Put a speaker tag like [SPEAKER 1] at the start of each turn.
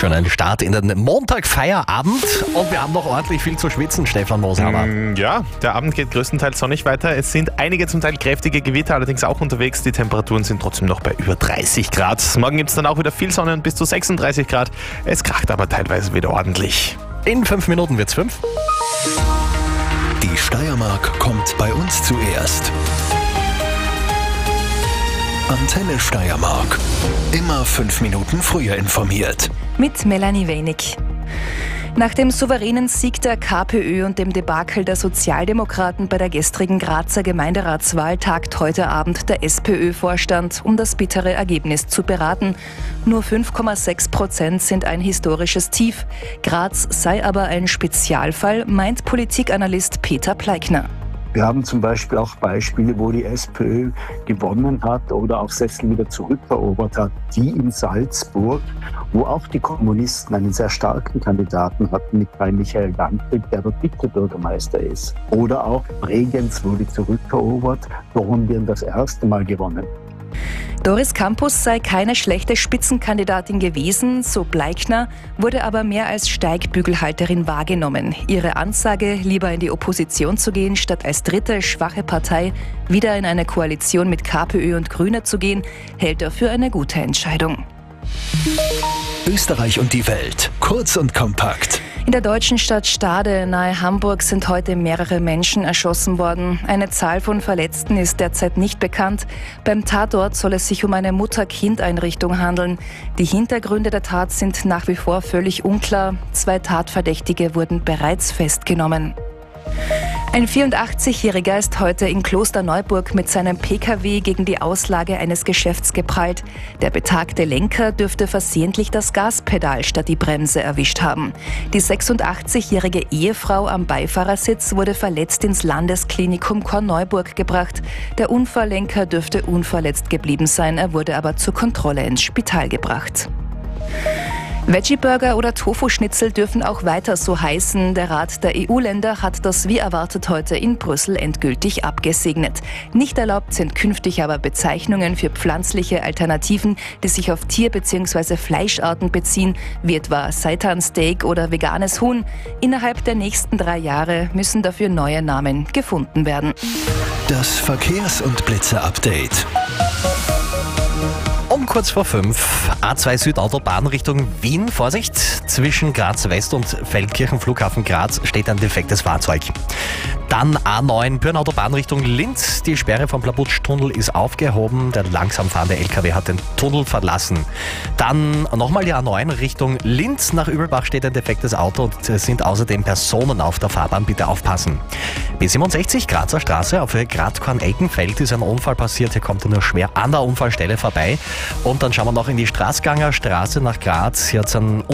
[SPEAKER 1] Schönen Start in den Montag-Feierabend und wir haben noch ordentlich viel zu schwitzen, Stefan Moshammer.
[SPEAKER 2] Ja, der Abend geht größtenteils sonnig weiter. Es sind einige zum Teil kräftige Gewitter allerdings auch unterwegs. Die Temperaturen sind trotzdem noch bei über 30 Grad. Morgen gibt es dann auch wieder viel Sonne und bis zu 36 Grad. Es kracht aber teilweise wieder ordentlich.
[SPEAKER 1] In 5 Minuten wird's 5.
[SPEAKER 3] Die Steiermark kommt bei uns zuerst. Antenne Steiermark. Immer 5 Minuten früher informiert.
[SPEAKER 4] Mit Melanie Wenig. Nach dem souveränen Sieg der KPÖ und dem Debakel der Sozialdemokraten bei der gestrigen Grazer Gemeinderatswahl tagt heute Abend der SPÖ-Vorstand, um das bittere Ergebnis zu beraten. Nur 5,6% sind ein historisches Tief. Graz sei aber ein Spezialfall, meint Politikanalyst Peter Pleikner.
[SPEAKER 5] Wir haben zum Beispiel auch Beispiele, wo die SPÖ gewonnen hat oder auch Sessel wieder zurückerobert hat, wie in Salzburg, wo auch die Kommunisten einen sehr starken Kandidaten hatten mit Michael Dantrick, der dort Vizebürgermeister ist. Oder auch Bregenz wurde zurückerobert, Dornbirn das erste Mal gewonnen.
[SPEAKER 4] Doris Campus sei keine schlechte Spitzenkandidatin gewesen, so Pleikner, wurde aber mehr als Steigbügelhalterin wahrgenommen. Ihre Ansage, lieber in die Opposition zu gehen, statt als dritte schwache Partei wieder in eine Koalition mit KPÖ und Grüne zu gehen, hält er für eine gute Entscheidung.
[SPEAKER 3] Österreich und die Welt. Kurz und kompakt.
[SPEAKER 4] In der deutschen Stadt Stade nahe Hamburg sind heute mehrere Menschen erschossen worden. Eine Zahl von Verletzten ist derzeit nicht bekannt. Beim Tatort soll es sich um eine Mutter-Kind-Einrichtung handeln. Die Hintergründe der Tat sind nach wie vor völlig unklar. 2 Tatverdächtige wurden bereits festgenommen. Ein 84-Jähriger ist heute in Klosterneuburg mit seinem Pkw gegen die Auslage eines Geschäfts geprallt. Der betagte Lenker dürfte versehentlich das Gaspedal statt die Bremse erwischt haben. Die 86-jährige Ehefrau am Beifahrersitz wurde verletzt ins Landesklinikum Korneuburg gebracht. Der Unfalllenker dürfte unverletzt geblieben sein, er wurde aber zur Kontrolle ins Spital gebracht. Veggie-Burger oder Tofu-Schnitzel dürfen auch weiter so heißen. Der Rat der EU-Länder hat das wie erwartet heute in Brüssel endgültig abgesegnet. Nicht erlaubt sind künftig aber Bezeichnungen für pflanzliche Alternativen, die sich auf Tier- bzw. Fleischarten beziehen, wie etwa Seitansteak oder veganes Huhn. Innerhalb der nächsten 3 Jahre müssen dafür neue Namen gefunden werden.
[SPEAKER 3] Das Verkehrs- und Blitze-Update.
[SPEAKER 1] Um kurz vor 5, A2 Südautobahn Richtung Wien. Vorsicht, zwischen Graz West und Feldkirchen Flughafen Graz steht ein defektes Fahrzeug. Dann A9 Bürnautobahn Richtung Linz. Die Sperre vom Plabutsch-Tunnel ist aufgehoben. Der langsam fahrende LKW hat den Tunnel verlassen. Dann nochmal die A9 Richtung Linz. Nach Übelbach steht ein defektes Auto und es sind außerdem Personen auf der Fahrbahn. Bitte aufpassen. B67 Grazer Straße auf Gradkorn-Eckenfeld ist ein Unfall passiert. Hier kommt er nur schwer an der Unfallstelle vorbei. Und dann schauen wir noch in die Straßganger Straße nach Graz. Hier hat es einen